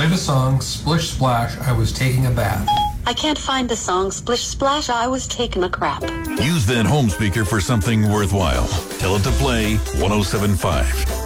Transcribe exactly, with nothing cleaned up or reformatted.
Play the song Splish Splash, I Was Taking a Bath. I can't find the song Splish Splash, I Was Taking a Crap. Use that home speaker for something worthwhile. Tell it to play one oh seven point five.